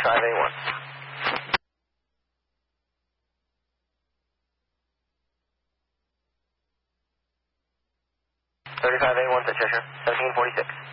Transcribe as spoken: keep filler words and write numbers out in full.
thirty-five A one. thirty-five A one to Cheshire, seventeen forty-six.